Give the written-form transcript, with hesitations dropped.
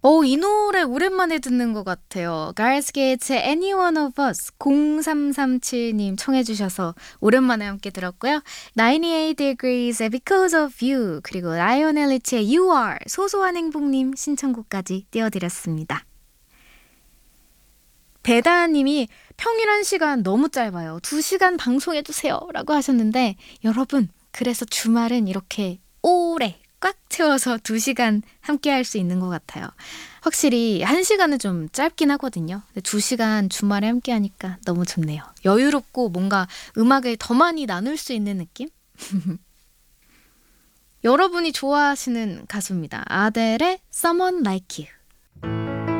이 노래 오랜만에 듣는 것 같아요. Girls Gate의 Any One of Us 0337님 청해 주셔서 오랜만에 함께 들었고요. 98 Degrees의 Because of You 그리고 라이오넬 리치의 You Are 소소한 행복님 신청곡까지 띄워드렸습니다. 배다님이 평일 1시간 너무 짧아요. 2시간 방송해주세요 라고 하셨는데 여러분 그래서 주말은 이렇게 오래 꽉 채워서 2시간 함께 할 수 있는 것 같아요. 확실히 1시간은 좀 짧긴 하거든요. 근데 2시간 주말에 함께 하니까 너무 좋네요. 여유롭고 뭔가 음악을 더 많이 나눌 수 있는 느낌? 여러분이 좋아하시는 가수입니다. 아델의 Someone Like You.